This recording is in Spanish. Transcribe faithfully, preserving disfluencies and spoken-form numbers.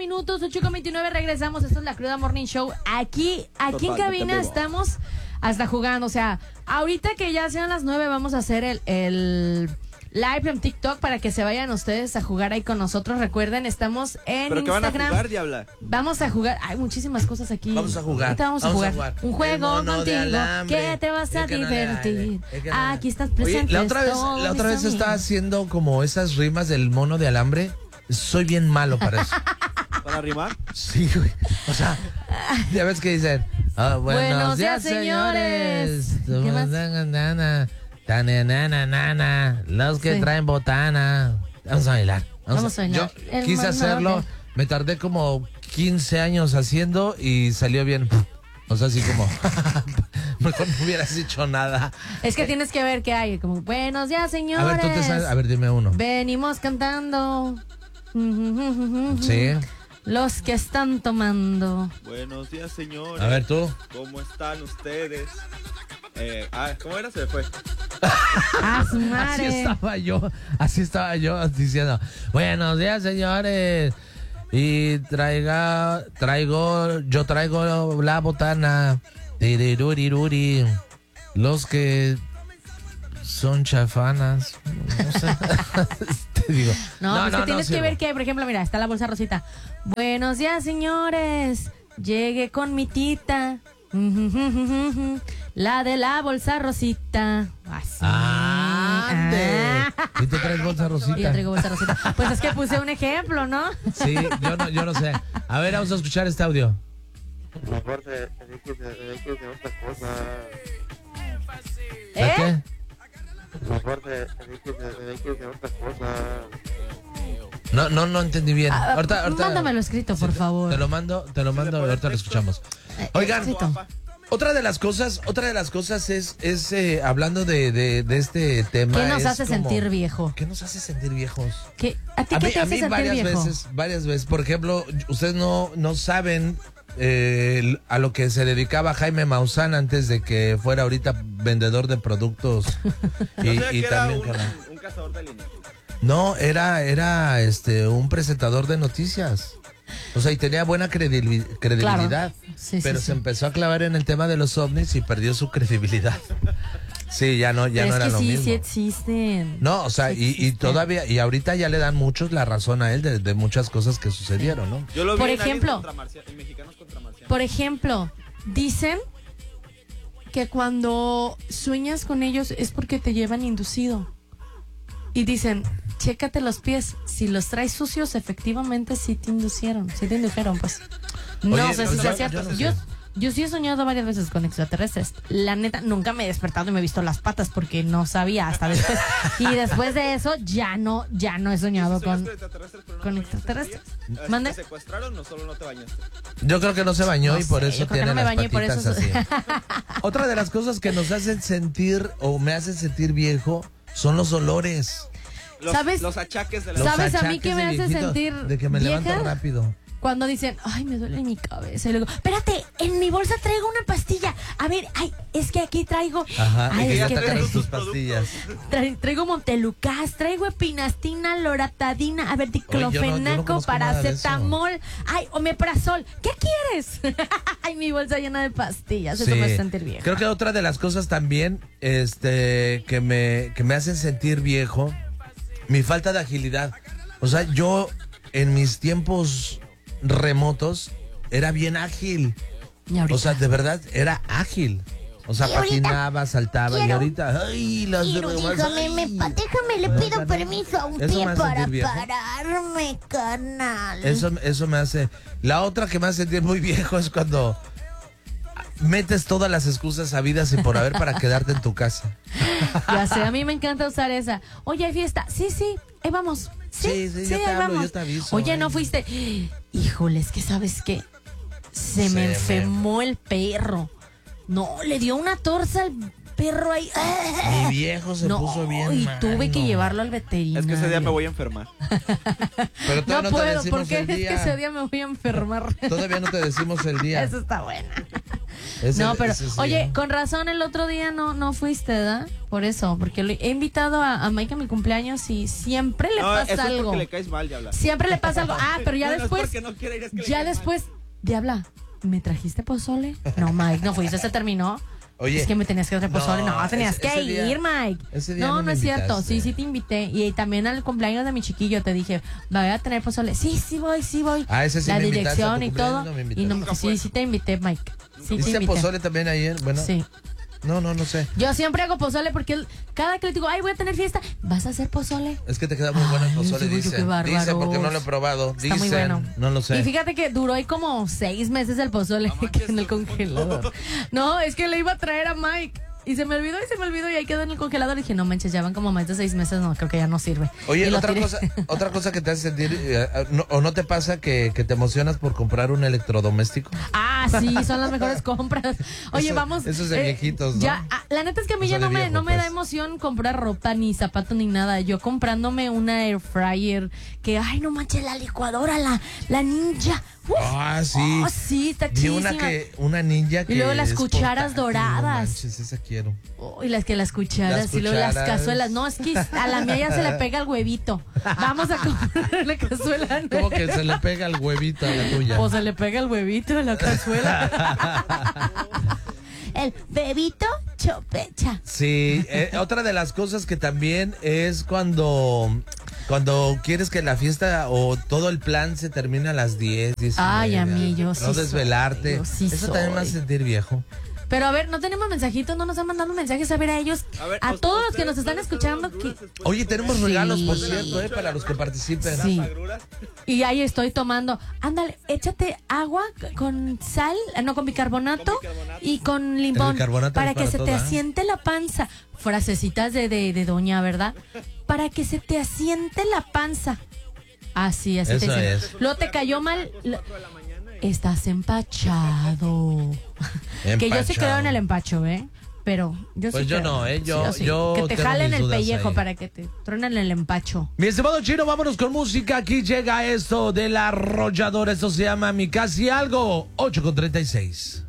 minutos, ocho con veintinueve, regresamos. Esto es La Cruda Morning Show. Aquí, aquí en cabina estamos hasta jugando. O sea, ahorita que ya sean las nueve, vamos a hacer el, el live en TikTok para que se vayan ustedes a jugar ahí con nosotros. Recuerden, estamos en ¿Pero qué Instagram. van a jugar, Diabla? Vamos a jugar. Hay muchísimas cosas aquí. Vamos a jugar. Ahorita vamos, vamos a, jugar. a jugar. Un juego contigo que te vas a que divertir. No que no aquí estás presente. Oye, la otra vez, la otra vez estaba haciendo como esas rimas del mono de alambre. Soy bien malo para eso. ¿Para rimar? Sí, güey. O sea, ya ves que dicen. Oh, buenos, buenos días, días, señores. señores. ¿Qué más? Nana, tana, nana, nana, los que Sí. traen botana. Vamos a bailar. Vamos, Vamos a bailar. Yo El quise mono hacerlo. de- Me tardé como quince años haciendo y salió bien. O sea, así como. Mejor no hubieras dicho nada. Es que tienes que ver qué hay. Como, buenos días, señores. A ver, tú te sabes. A ver, dime uno. Venimos cantando. Sí. Los que están tomando. Buenos días, señores. A ver, tú. ¿Cómo están ustedes? Eh, ah, ¿cómo era? Se me fue. ¡Ah, su Así madre! estaba yo, así estaba yo diciendo, buenos días, señores. Y traiga, traigo, yo traigo la botana. Tiriruriruri. Los que son chafanas. No sé. Te digo. No, pues que tienes que sirvo. ver que, por ejemplo, mira, está la bolsa rosita. Buenos días, señores. Llegué con mi tita. La de la bolsa rosita. Así. ¡Ande! Ah. ¿Y tú traes bolsa rosita? Y yo traigo bolsa rosita. Pues es que puse un ejemplo, ¿no? Sí, yo no, yo no sé. A ver, vamos a escuchar este audio. Mejor se dedíquese, dedíquese a otra cosa. ¿A ¿Eh? qué? Mejor se dedíquese, dedíquese a otra cosa. No, no, no entendí bien. Ah, Ahorita, ahorita, mándamelo escrito, por Sí, te- favor. Te lo mando, te lo mando, pone ahorita lo texto? escuchamos. Eh, Oigan, éxito. otra de las cosas, otra de las cosas es, es eh, hablando de, de, de este tema. ¿Qué nos es hace como- sentir viejo? ¿Qué nos hace sentir viejos? ¿Qué? ¿A ti A qué mí, te a hace mí sentir varias viejo? veces, varias veces. Por ejemplo, ustedes no, no saben eh, a lo que se dedicaba Jaime Maussan antes de que fuera ahorita vendedor de productos y, Yo sabía y que era también un, con la- un cazador de líneas. No, era, era este un presentador de noticias. O sea, y tenía buena credibil- credibilidad. Claro. Sí, pero sí, se sí. empezó a clavar en el tema de los ovnis y perdió su credibilidad. Sí, ya no, ya Pero no es era que lo sí, mismo. sí existen. No, o sea, Sí y, y existen. todavía, y ahorita ya le dan muchos la razón a él de, de muchas cosas que sucedieron, ¿no? Yo lo vi Por en Aliens ejemplo. contra Marcia- en Mexicanos contra Marcianos. Por ejemplo, dicen que cuando sueñas con ellos es porque te llevan inducido. Y dicen, chécate los pies. Si los traes sucios, efectivamente sí te inducieron. Sí te indujeron, pues. No Oye, sé no, si yo- sea cierto. yo no sé. Yo, yo sí he soñado varias veces con extraterrestres. La neta, nunca me he despertado y me he visto las patas porque no sabía hasta después. Y después de eso, ya no, ya no he soñado ¿Sí con... soñaste extraterrestres, pero no con te bañaste extraterrestres. ese día? ¿Mande? ¿Te secuestraron o solo no te bañaste? Yo creo que no se bañó No y por sé, eso yo creo que tiene no me las bañé, por patitas eso así. Otra de las cosas que nos hacen sentir o me hacen sentir viejo son los olores. Los, ¿Sabes? los achaques de la... Los ¿Sabes a mí achaques qué me de hace viejito, sentir de que me vieja? levanto rápido. Cuando dicen, ay, me duele mi cabeza. Y luego, espérate, en mi bolsa traigo una pastilla. A ver, ay, es que aquí traigo. Ajá, ay, y que es ya que sacaron traigo, sus pastillas. tra- traigo Montelucas, traigo epinastina, loratadina, a ver, diclofenaco, conozco nada de eso. paracetamol, ay, omeprazol. ¿Qué quieres? Ay, mi bolsa llena de pastillas. Eso Sí. me hace sentir vieja. Creo que otra de las cosas también este, que, me, que me hacen sentir viejo, mi falta de agilidad. O sea, yo en mis tiempos remotos era bien ágil. Y ahorita, O sea, de verdad era ágil. O sea, Y ahorita patinaba, saltaba y quiero- ahorita, ay, las Quiero, drogas, déjame, ay. me, pa- déjame, le No, pido ya no. permiso a un Eso pie me hace para sentir viejo. pararme, carnal. Eso, eso me hace. La otra que me hace sentir muy viejo es cuando metes todas las excusas habidas y por haber para quedarte en tu casa. ya sé, a mí me encanta usar esa. Oye, hay fiesta. Sí, sí, ahí vamos. Sí, Sí, sí, yo te ahí hablo, vamos. yo te aviso, Oye, eh. no fuiste. Híjole, es que ¿sabes qué? Se, Se me me- enfermó el perro. No, le dio una torza al perro ahí. Mi viejo se no, puso bien y mal, tuve que no. llevarlo al veterinario. Es que ese día me voy a enfermar. Pero No, todavía no, te puedo, decimos porque el es día. que ese día me voy a enfermar. Todavía no te decimos el día. Eso está buena. Ese- no, pero, ese sí, oye, ¿no? con razón el otro día no, no fuiste, ¿verdad? Por eso, porque lo- he invitado a, a Mike a mi cumpleaños y siempre le No, pasa eso es algo. porque le caes mal, Diabla. Siempre le pasa algo. Ah, pero ya No, no es después, porque no quiera ir, es que le ya caes mal. después, Diabla, ¿me trajiste pozole? No, Mike, no fuiste, se terminó. Oye, Es que me tenías que traer pozole. No, no, tenías ese- que ese día- ir, Mike. ese día no, no no, me es cierto. invitaste. Sí, sí te invité. Y también al cumpleaños de mi chiquillo te dije, voy a tener pozole. Sí, sí voy, sí voy. Ah, ese sí La me invitaste a tu dirección y cumpleaños, todo. no me y no, invitaste. sí, sí te invité, Mike. Sí te ¿hiciste invité. pozole también ayer? Bueno, Sí. no, no, no sé. Yo siempre hago pozole porque él- cada que le digo, ay, voy a tener fiesta, ¿vas a hacer pozole? Es que te queda muy bueno el Ay, pozole, digo yo, qué dicen. bárbaros. Dicen porque no lo he probado. Está Dicen, muy bueno. no lo sé. Y fíjate que duró ahí como seis meses el pozole en el congelador. No, es que le iba a traer a Mike. Y se me olvidó y se me olvidó y ahí quedó en el congelador. Y dije, no manches, ya van como más de seis meses, no, creo que ya no sirve. Oye, Y lo otra tiré. cosa, otra cosa que te hace sentir, eh, no- ¿o no te pasa que, que te emocionas por comprar un electrodoméstico? Ah, sí, son las mejores compras. Oye, Eso- vamos. eso es de viejitos, ¿no? Ya, ah, la neta es que a mí Eso ya de no me, viejo, no me da pues. emoción comprar ropa, ni zapatos, ni nada. Yo comprándome una air fryer, que, ay, no manches, la licuadora, la, la ninja. Uf. Ah, sí. Oh, sí, está Vi chidísima. una que, una ninja que Y luego las es cucharas portátil, doradas. No manches, esa quiero. Oh, y las que las cucharas, Las y luego las cucharas. cazuelas. No, es que a la mía ya se le pega el huevito. Vamos a comprar la cazuela. Como que se le pega el huevito a la tuya. O se le pega el huevito a la cazuela. El bebito chopecha. Sí, eh, otra de las cosas que también es cuando cuando quieres que la fiesta o todo el plan se termine a las diez, diez y Ay, media. a mí, yo sí No soy, desvelarte. yo sí Eso también me hace soy. sentir viejo. Pero a ver, no tenemos mensajitos, no nos han mandado mensajes a ver a ellos, a, A ver, ¿us- todos los que ustedes nos están no les escuchando. hacemos Que... duras después Oye, de tenemos comer? regalos, por Sí. cierto, eh, para los que participen. Sí. ¿Las agruras? Y ahí estoy tomando. Ándale, échate agua con sal, eh, no, con bicarbonato, Con bicarbonato. y con limón. El bicarbonato Para es que para se todo, te ¿eh? asiente la panza. Frasecitas de, de, de doña, ¿verdad? Para que se te asiente la panza. Así, así Eso te dicen. es. Luego te cayó mal. lo- Estás empachado. Que yo sí creo en el empacho, ¿eh? Pero yo Pues sí yo creo. no, ¿eh? Yo- sí. yo Que te tengo jalen mis el dudas pellejo ahí. para que te truenen el empacho. Mi estimado Chino, vámonos con música. Aquí llega esto del arrollador. Esto se llama Mi Casi Algo. ocho con treinta y seis.